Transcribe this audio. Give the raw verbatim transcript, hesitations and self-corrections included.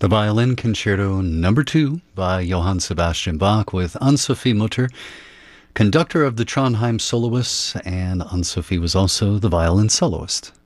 The Violin Concerto Number two by Johann Sebastian Bach with Anne-Sophie Mutter, conductor of the Trondheim Soloists, and Anne-Sophie was also the violin soloist.